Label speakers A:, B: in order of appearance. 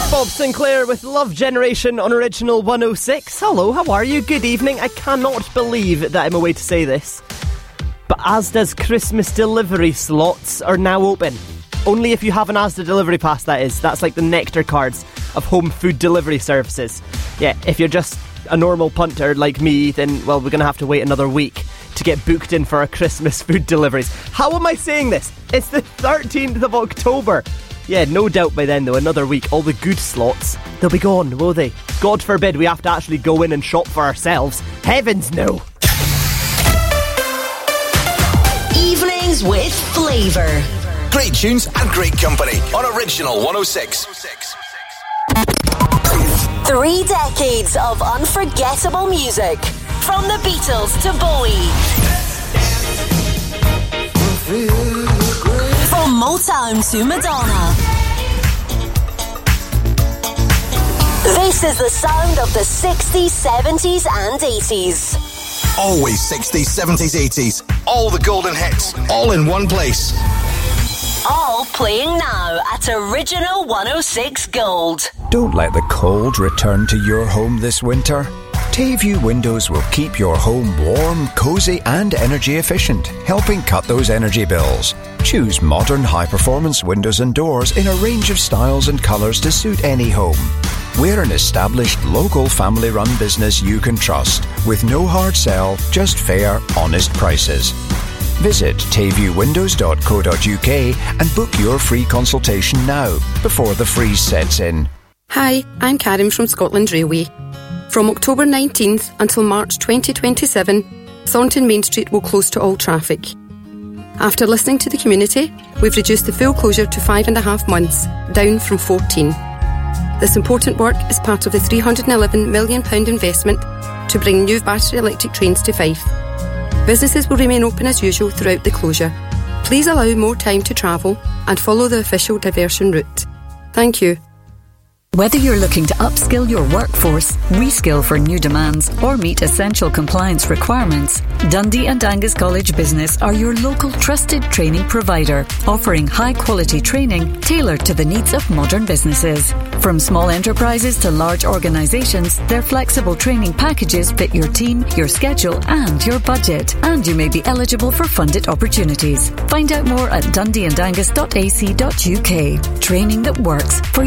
A: Bob Sinclair with Love Generation on Original 106. Hello, how are you? Good evening. I cannot believe that I'm a way to say this, but Asda's Christmas delivery slots are now open. Only if you have an Asda delivery pass, that is. That's like the nectar cards of home food delivery services. Yeah, if you're just a normal punter like me, then, well, we're going to have to wait another week to get booked in for our Christmas food deliveries. How am I saying this? It's the 13th of October. Yeah, no doubt by then, though, another week, all the good slots, they'll be gone, will they? God forbid we have to actually go in and shop for ourselves. Heavens no!
B: Evenings with flavour.
C: Great tunes and great company on Original 106.
B: 3 decades of unforgettable music. From the Beatles to Bowie. From Motown to Madonna. This is the sound of the 60s, 70s and 80s.
C: Always 60s, 70s, 80s. All the golden hits, all in one place.
B: All playing now at Original 106 Gold.
D: Don't let the cold return to your home this winter. Tayview Windows will keep your home warm, cosy and energy efficient, helping cut those energy bills. Choose modern high-performance windows and doors in a range of styles and colours to suit any home. We're an established, local, family-run business you can trust, with no hard sell, just fair, honest prices. Visit tayviewwindows.co.uk and book your free consultation now, before the freeze sets in.
E: Hi, I'm Karen from Scotland Railway. From October 19th until March 2027, Thornton Main Street will close to all traffic. After listening to the community, we've reduced the full closure to 5.5 months, down from 14. This important work is part of the £311 million investment to bring new battery electric trains to Fife. Businesses will remain open as usual throughout the closure. Please allow more time to travel and follow the official diversion route. Thank you.
F: Whether you're looking to upskill your workforce, reskill for new demands, or meet essential compliance requirements, Dundee and Angus College Business are your local trusted training provider, offering high-quality training tailored to the needs of modern businesses. From small enterprises to large organisations, their flexible training packages fit your team, your schedule and your budget, and you may be eligible for funded opportunities. Find out more at dundeeandangus.ac.uk. Training that works for